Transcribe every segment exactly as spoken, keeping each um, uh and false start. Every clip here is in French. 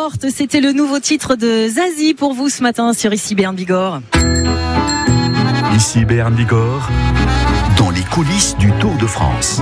porte, c'était le nouveau titre de Zazie pour vous ce matin sur Ici Béarn Bigorre. Ici Béarn Bigorre, dans les coulisses du Tour de France.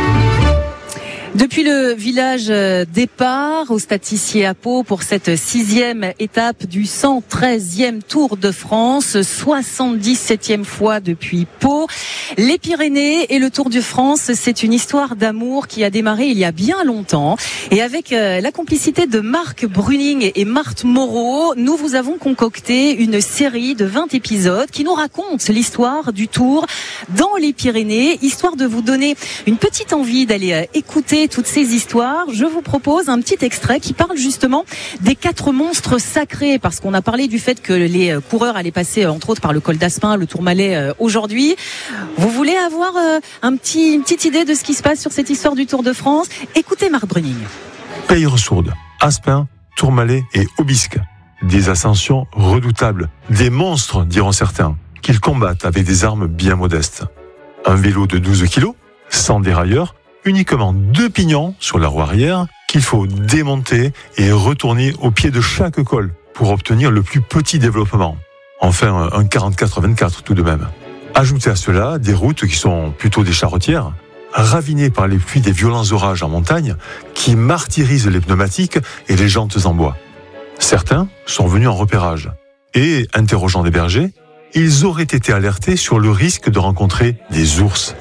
Depuis le village départ au Stade Tissier à Pau pour cette sixième étape du cent treizième Tour de France, soixante-dix-septième fois depuis Pau. Les Pyrénées et le Tour de France, c'est une histoire d'amour qui a démarré il y a bien longtemps. Et avec la complicité de Marc Bruning et Marthe Moreau, nous vous avons concocté une série de vingt épisodes qui nous racontent l'histoire du Tour dans les Pyrénées, histoire de vous donner une petite envie d'aller écouter toutes ces histoires. Je vous propose un petit extrait qui parle justement des quatre monstres sacrés, parce qu'on a parlé du fait que les coureurs allaient passer entre autres par le col d'Aspin, le Tourmalet aujourd'hui. Vous voulez avoir un petit, une petite idée de ce qui se passe sur cette histoire du Tour de France? Écoutez Marc Bruning. Peyresourde, Aspin, Tourmalet et Aubisque. Des ascensions redoutables, des monstres diront certains, qu'ils combattent avec des armes bien modestes. Un vélo de douze kilos, sans dérailleur, uniquement deux pignons sur la roue arrière qu'il faut démonter et retourner au pied de chaque col pour obtenir le plus petit développement. Enfin, un quarante-quatre vingt-quatre tout de même. Ajoutez à cela des routes qui sont plutôt des charretières, ravinées par les pluies des violents orages en montagne qui martyrisent les pneumatiques et les jantes en bois. Certains sont venus en repérage et, interrogeant des bergers, ils auraient été alertés sur le risque de rencontrer des ours.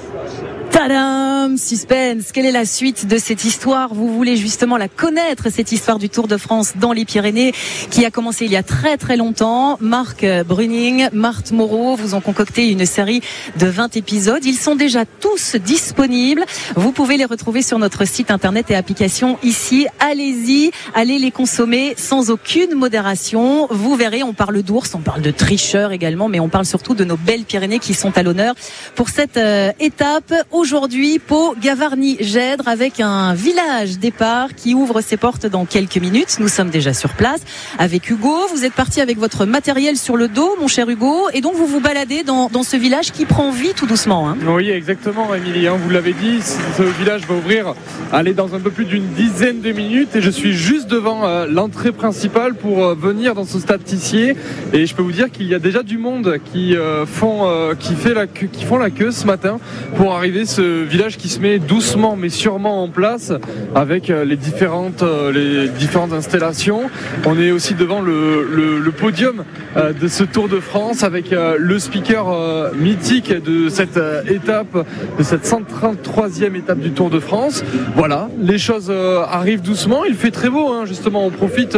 Tadam! Suspense! Quelle est la suite de cette histoire? Vous voulez justement la connaître, cette histoire du Tour de France dans les Pyrénées qui a commencé il y a très très longtemps. Marc Bruning, Marthe Moreau vous ont concocté une série de vingt épisodes. Ils sont déjà tous disponibles. Vous pouvez les retrouver sur notre site internet et application ici. Allez-y, allez les consommer sans aucune modération. Vous verrez, on parle d'ours, on parle de tricheurs également, mais on parle surtout de nos belles Pyrénées qui sont à l'honneur pour cette euh, étape. Aujourd'hui, Pau, Gavarnie, Gèdre, avec un village départ qui ouvre ses portes dans quelques minutes. Nous sommes déjà sur place avec Hugo. Vous êtes parti avec votre matériel sur le dos, mon cher Hugo, et donc vous vous baladez dans, dans ce village qui prend vie tout doucement. Hein. Oui, exactement, Émilie. Hein, vous l'avez dit, ce village va ouvrir, aller dans un peu plus d'une dizaine de minutes, et je suis juste devant euh, l'entrée principale pour euh, venir dans ce stade Tissier. Et je peux vous dire qu'il y a déjà du monde qui euh, font, euh, qui fait la queue, qui font la queue ce matin pour arriver ce village qui se met doucement mais sûrement en place avec les différentes, les différentes installations. On est aussi devant le, le, le podium de ce Tour de France avec le speaker mythique de cette étape, de cette cent trente-troisième étape du Tour de France. Voilà, les choses arrivent doucement. Il fait très beau, hein, justement. On profite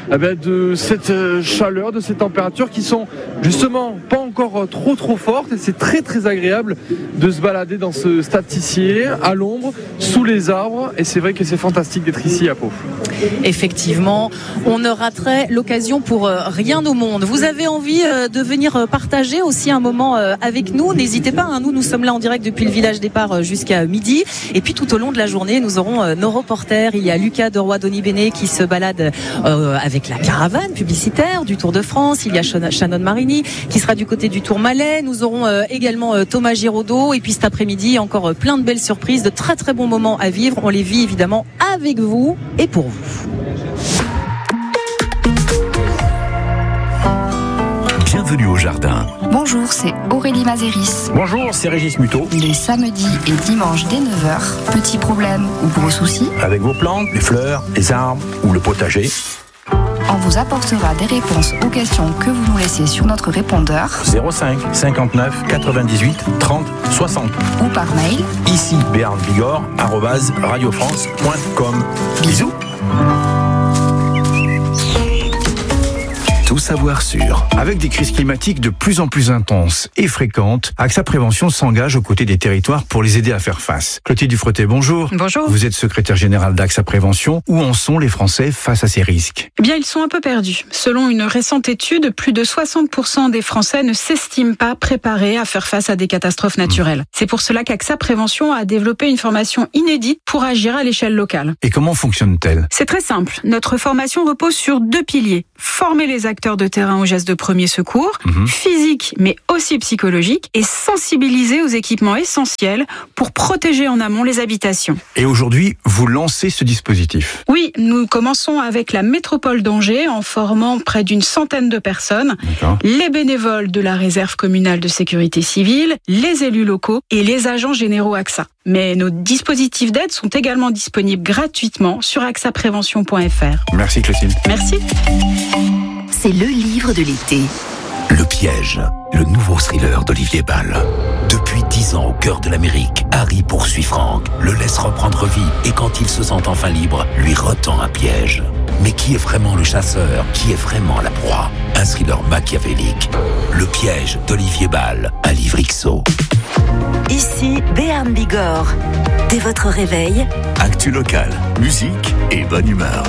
de cette chaleur, de ces températures qui sont justement pas encore trop trop fortes, et c'est très très agréable de se balader dans ce stade Tissier, à l'ombre, sous les arbres, et c'est vrai que c'est fantastique d'être ici à Pau. Effectivement, on ne raterait l'occasion pour rien au monde. Vous avez envie de venir partager aussi un moment avec nous, n'hésitez pas, hein, nous nous sommes là en direct depuis le village départ jusqu'à midi, et puis tout au long de la journée nous aurons nos reporters. Il y a Lucas de Roy-Doni-Béné qui se balade euh, avec la caravane publicitaire du Tour de France. Il y a Shannon Marini qui sera du côté du Tourmalet. Nous aurons euh, également euh, Thomas Giraudot, et puis cet après-midi encore euh, plein de belles surprises, de très très bons moments à vivre. On les vit évidemment avec vous et pour vous. Bienvenue au jardin. Bonjour, c'est Aurélie Mazéris. Bonjour, c'est Régis Muto. Les samedis et dimanches dès neuf heures, petits problèmes ou gros soucis, avec vos plantes, les fleurs, les arbres ou le potager, on vous apportera des réponses aux questions que vous nous laissez sur notre répondeur zéro cinq cinquante-neuf quatre-vingt-dix-huit trente soixante ou par mail ici béarn bigorre arobase radiofrance point com. Bisous. Tout savoir sur. Avec des crises climatiques de plus en plus intenses et fréquentes, AXA Prévention s'engage aux côtés des territoires pour les aider à faire face. Clotilde Dufretet, bonjour. Bonjour. Vous êtes secrétaire générale d'AXA Prévention. Où en sont les Français face à ces risques ? Eh bien, ils sont un peu perdus. Selon une récente étude, plus de soixante pour cent des Français ne s'estiment pas préparés à faire face à des catastrophes naturelles. Mmh. C'est pour cela qu'AXA Prévention a développé une formation inédite pour agir à l'échelle locale. Et comment fonctionne-t-elle ? C'est très simple. Notre formation repose sur deux piliers. Former les acteurs de terrain aux gestes de premier secours, mmh. physique mais aussi psychologique, et sensibiliser aux équipements essentiels pour protéger en amont les habitations. Et aujourd'hui, vous lancez ce dispositif ? Oui, nous commençons avec la métropole d'Angers en formant près d'une centaine de personnes, D'accord. les bénévoles de la réserve communale de sécurité civile, les élus locaux et les agents généraux A X A. Mais nos dispositifs d'aide sont également disponibles gratuitement sur A X A prévention point F R. Merci Clotilde. Merci. C'est le livre de l'été. Le piège, le nouveau thriller d'Olivier Bal. Depuis dix ans au cœur de l'Amérique, Harry poursuit Frank, le laisse reprendre vie et quand il se sent enfin libre, lui retend un piège. Mais qui est vraiment le chasseur ? Qui est vraiment la proie ? Un thriller machiavélique. Le piège d'Olivier Bal, un livre X O. Ici Béarn Bigorre. Dès votre réveil, actu local, musique et bonne humeur.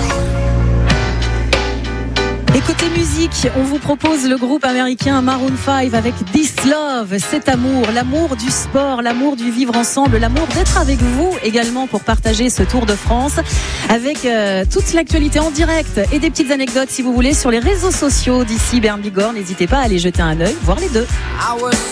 Et côté musique, on vous propose le groupe américain Maroon five avec This Love, cet amour, l'amour du sport, l'amour du vivre ensemble, l'amour d'être avec vous également pour partager ce Tour de France avec euh, toute l'actualité en direct et des petites anecdotes si vous voulez sur les réseaux sociaux d'ici Béarn Bigorre. N'hésitez pas à aller jeter un œil, voir les deux.